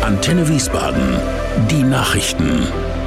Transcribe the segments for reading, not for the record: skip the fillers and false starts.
Antenne Wiesbaden. Die Nachrichten.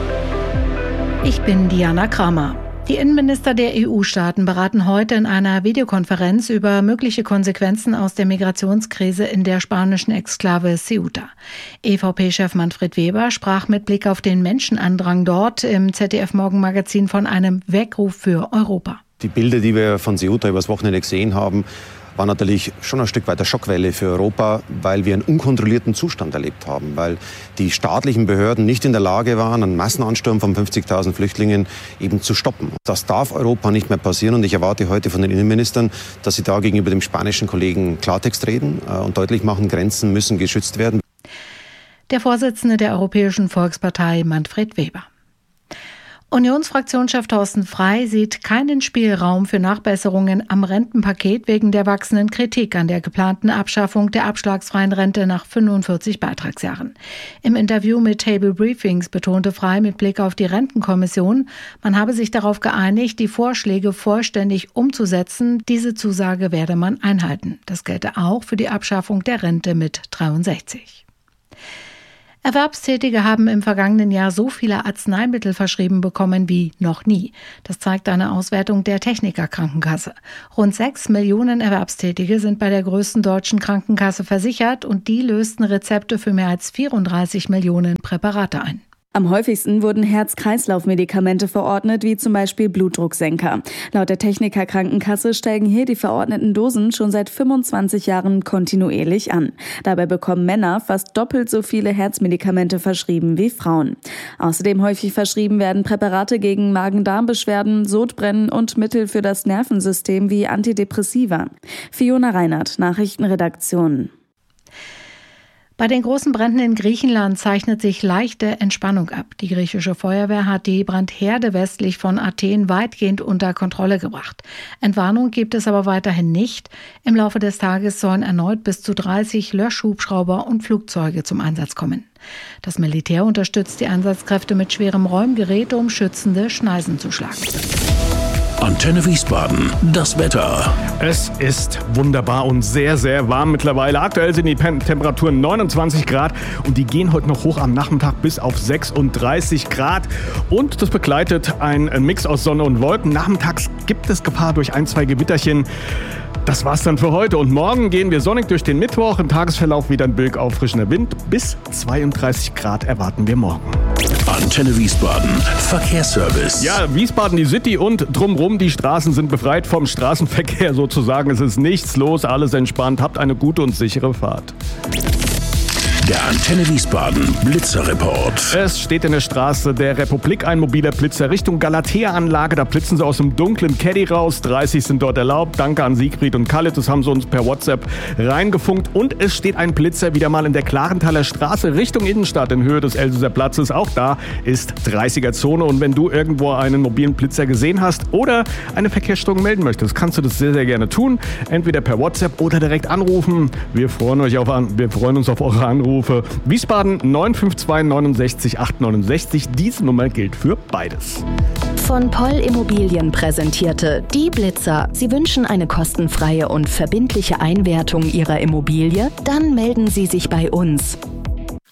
Ich bin Diana Kramer. Die Innenminister der EU-Staaten beraten heute in einer Videokonferenz über mögliche Konsequenzen aus der Migrationskrise in der spanischen Exklave Ceuta. EVP-Chef Manfred Weber sprach mit Blick auf den Menschenandrang dort im ZDF-Morgenmagazin von einem Weckruf für Europa. Die Bilder, die wir von Ceuta übers Wochenende gesehen haben, war natürlich schon ein Stück weit eine Schockwelle für Europa, weil wir einen unkontrollierten Zustand erlebt haben, weil die staatlichen Behörden nicht in der Lage waren, einen Massenansturm von 50.000 Flüchtlingen eben zu stoppen. Das darf Europa nicht mehr passieren und ich erwarte heute von den Innenministern, dass sie da gegenüber dem spanischen Kollegen Klartext reden und deutlich machen, Grenzen müssen geschützt werden. Der Vorsitzende der Europäischen Volkspartei Manfred Weber. Unionsfraktionschef Thorsten Frey sieht keinen Spielraum für Nachbesserungen am Rentenpaket wegen der wachsenden Kritik an der geplanten Abschaffung der abschlagsfreien Rente nach 45 Beitragsjahren. Im Interview mit Table Briefings betonte Frey mit Blick auf die Rentenkommission, man habe sich darauf geeinigt, die Vorschläge vollständig umzusetzen. Diese Zusage werde man einhalten. Das gelte auch für die Abschaffung der Rente mit 63. Erwerbstätige haben im vergangenen Jahr so viele Arzneimittel verschrieben bekommen wie noch nie. Das zeigt eine Auswertung der Techniker Krankenkasse. Rund 6 Millionen Erwerbstätige sind bei der größten deutschen Krankenkasse versichert und die lösten Rezepte für mehr als 34 Millionen Präparate ein. Am häufigsten wurden Herz-Kreislauf-Medikamente verordnet, wie zum Beispiel Blutdrucksenker. Laut der Techniker Krankenkasse steigen hier die verordneten Dosen schon seit 25 Jahren kontinuierlich an. Dabei bekommen Männer fast doppelt so viele Herzmedikamente verschrieben wie Frauen. Außerdem häufig verschrieben werden Präparate gegen Magen-Darm-Beschwerden, Sodbrennen und Mittel für das Nervensystem wie Antidepressiva. Fiona Reinhardt, Nachrichtenredaktion. Bei den großen Bränden in Griechenland zeichnet sich leichte Entspannung ab. Die griechische Feuerwehr hat die Brandherde westlich von Athen weitgehend unter Kontrolle gebracht. Entwarnung gibt es aber weiterhin nicht. Im Laufe des Tages sollen erneut bis zu 30 Löschhubschrauber und Flugzeuge zum Einsatz kommen. Das Militär unterstützt die Einsatzkräfte mit schwerem Räumgerät, um schützende Schneisen zu schlagen. Antenne Wiesbaden, das Wetter. Es ist wunderbar und sehr, sehr warm mittlerweile. Aktuell sind die Temperaturen 29 Grad und die gehen heute noch hoch am Nachmittag bis auf 36 Grad. Und das begleitet ein Mix aus Sonne und Wolken. Nachmittags gibt es Gefahr durch ein, zwei Gewitterchen. Das war's dann für heute und morgen gehen wir sonnig durch den Mittwoch. Im Tagesverlauf wieder ein Billig auffrischender Wind. Bis 32 Grad erwarten wir morgen. Antenne Wiesbaden, Verkehrsservice. Ja, Wiesbaden, die City und drumherum, die Straßen sind befreit vom Straßenverkehr sozusagen. Es ist nichts los, alles entspannt. Habt eine gute und sichere Fahrt. Der Antenne Wiesbaden Blitzerreport. Es steht in der Straße der Republik ein mobiler Blitzer Richtung Galatea-Anlage. Da blitzen sie aus dem dunklen Caddy raus. 30 sind dort erlaubt. Danke an Siegfried und Kalle. Das haben sie uns per WhatsApp reingefunkt. Und es steht ein Blitzer wieder mal in der Klarenthaler Straße Richtung Innenstadt in Höhe des Elsässer Platzes. Auch da ist 30er-Zone. Und wenn du irgendwo einen mobilen Blitzer gesehen hast oder eine Verkehrsstörung melden möchtest, kannst du das sehr, sehr gerne tun. Entweder per WhatsApp oder direkt anrufen. Wir freuen uns auf eure Anrufe. Wiesbaden 952 69 869. Diese Nummer gilt für beides. Von Poll Immobilien präsentierte Die Blitzer. Sie wünschen eine kostenfreie und verbindliche Einwertung Ihrer Immobilie? Dann melden Sie sich bei uns.